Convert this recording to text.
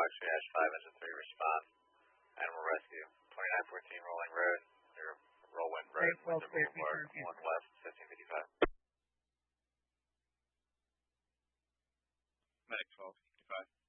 Oxford Dash 5 is a 3 response. Animal rescue. 2914 Rolling Road. Or Rollwind Road. Windsor Boulevard. 1 West, 1555. Medic 1255.